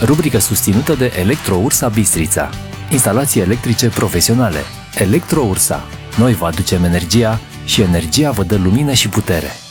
rubrică susținută de Electro-Ursa Bistrița. Instalații electrice profesionale. Electro-Ursa. Noi vă aducem energia și energia vă dă lumină și putere.